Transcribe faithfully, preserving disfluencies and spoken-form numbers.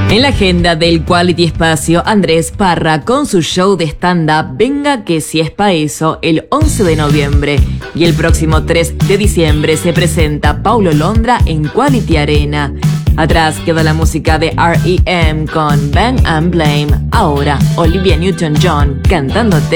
En la agenda del Quality Espacio, Andrés Parra con su show de stand-up Venga que si es pa' eso, el once de noviembre. Y el próximo tres de diciembre se presenta Paulo Londra en Quality Arena. Atrás queda la música de R E M con Bang and Blame. Ahora, Olivia Newton-John cantándote